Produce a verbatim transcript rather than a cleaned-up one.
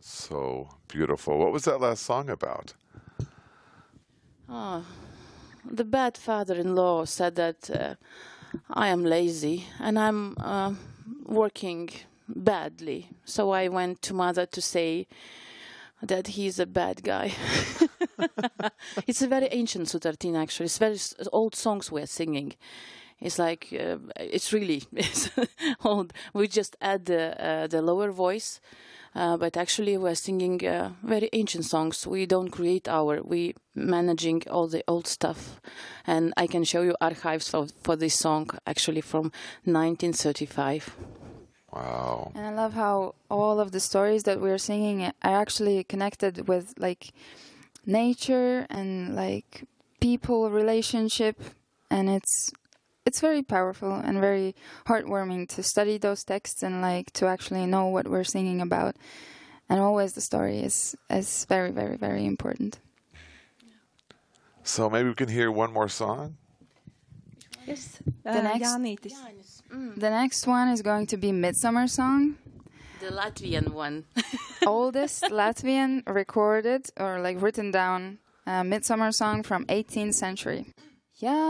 So beautiful. What was that last song about? Oh, the bad father-in-law said that uh, I am lazy and I'm uh, working badly. So I went to mother to say that he's a bad guy. It's a very ancient Sutartin, actually. It's very s- old songs we're singing. It's like uh, it's really it's old. We just add the uh, the lower voice, uh, but actually we're singing uh, very ancient songs. We don't create our. We managing all the old stuff, and I can show you archives for for this song actually from nineteen thirty-five. Wow. And I love how all of the stories that we're singing are actually connected with like nature and like people relationship, and it's it's very powerful and very heartwarming to study those texts and like to actually know what we're singing about. And always the story is is very very very important. So maybe we can hear one more song? Yes. The Uh, next- Jānītis. The next one is going to be Midsummer Song, The Latvian one. oldest Latvian recorded or like written down uh, Midsummer Song from eighteenth century. Yeah.